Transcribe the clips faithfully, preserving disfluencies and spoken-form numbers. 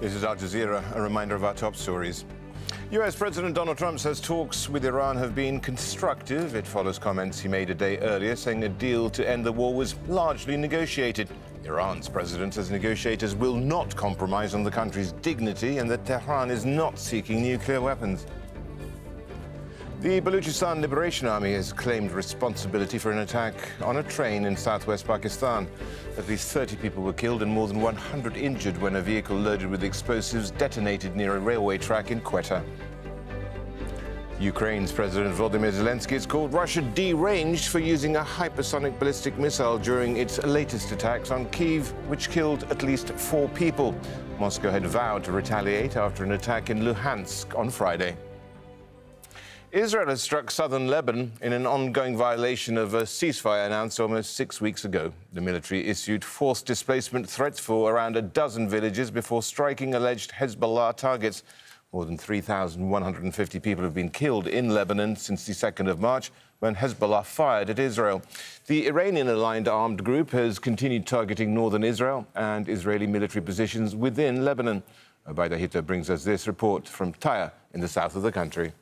This is Al Jazeera, a reminder of our top stories. U S President Donald Trump says talks with Iran have been constructive. It follows comments he made a day earlier saying a deal to end the war was largely negotiated. Iran's president says negotiators will not compromise on the country's dignity and that Tehran is not seeking nuclear weapons. The Baluchistan Liberation Army has claimed responsibility for an attack on a train in southwest Pakistan. At least thirty people were killed and more than one hundred injured when a vehicle loaded with explosives detonated near a railway track in Quetta. Ukraine's President Volodymyr Zelensky has called Russia deranged for using a hypersonic ballistic missile during its latest attacks on Kyiv, which killed at least four people. Moscow had vowed to retaliate after an attack in Luhansk on Friday. Israel has struck southern Lebanon in an ongoing violation of a ceasefire announced almost six weeks ago. The military issued forced displacement threats for around a dozen villages before striking alleged Hezbollah targets. More than three thousand one hundred fifty people have been killed in Lebanon since the second of March, when Hezbollah fired at Israel. The Iranian-aligned armed group has continued targeting northern Israel and Israeli military positions within Lebanon. Obaida Hito brings us this report from Tyre in the south of the country.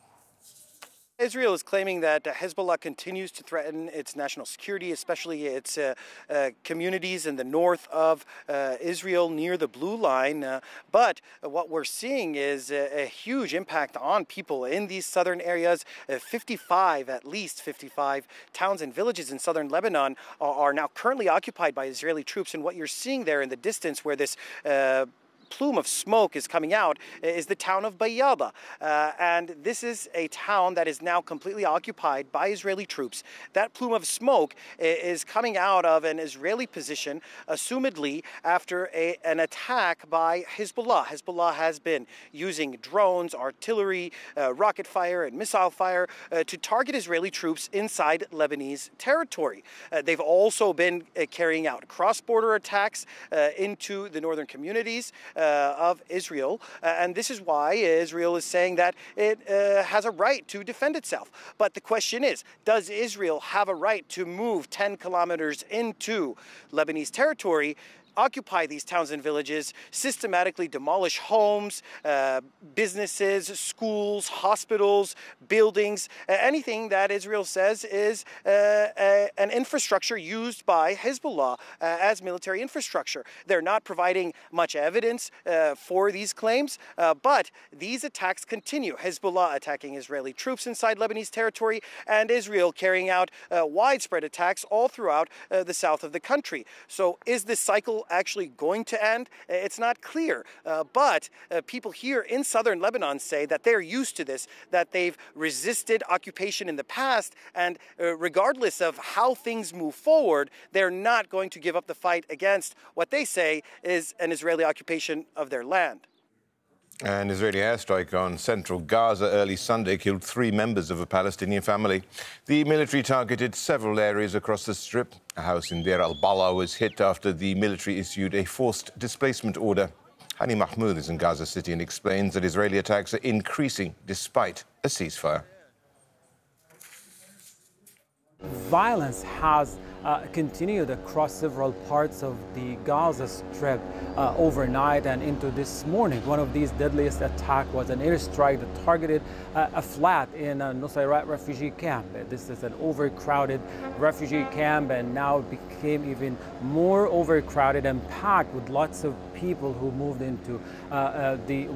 Israel is claiming that Hezbollah continues to threaten its national security, especially its uh, uh, communities in the north of uh, Israel near the Blue Line. Uh, but uh, what we're seeing is a, a huge impact on people in these southern areas. Uh, fifty-five, at least fifty-five towns and villages in southern Lebanon are, are now currently occupied by Israeli troops. And what you're seeing there in the distance where this uh, plume of smoke is coming out is the town of Bayaba. Uh, and this is a town that is now completely occupied by Israeli troops. That plume of smoke is coming out of an Israeli position, assumedly after a, an attack by Hezbollah. Hezbollah has been using drones, artillery, uh, rocket fire, and missile fire uh, to target Israeli troops inside Lebanese territory. Uh, they've also been uh, carrying out cross-border attacks uh, into the northern communities Uh, of Israel, uh, and this is why Israel is saying that it uh, has a right to defend itself. But the question is, does Israel have a right to move ten kilometers into Lebanese territory, occupy these towns and villages, systematically demolish homes, uh, businesses, schools, hospitals, buildings, uh, anything that Israel says is uh, a, an infrastructure used by Hezbollah uh, as military infrastructure? They're not providing much evidence uh, for these claims, uh, but these attacks continue. Hezbollah attacking Israeli troops inside Lebanese territory, and Israel carrying out uh, widespread attacks all throughout uh, the south of the country. So is this cycle actually going to end? It's not clear, uh, but uh, people here in southern Lebanon say that they're used to this, that they've resisted occupation in the past, and uh, regardless of how things move forward, they're not going to give up the fight against what they say is an Israeli occupation of their land. An Israeli airstrike on central Gaza early Sunday killed three members of a Palestinian family. The military targeted several areas across the Strip. A house in Deir al-Balah was hit after the military issued a forced displacement order. Hani Mahmoud is in Gaza City and explains that Israeli attacks are increasing despite a ceasefire. Violence has uh, continued across several parts of the Gaza Strip uh, overnight and into this morning. One of these deadliest attacks was an airstrike that targeted uh, a flat in a Nusayrat refugee camp. This is an overcrowded refugee camp, and now it became even more overcrowded and packed with lots of people who moved into uh, uh, the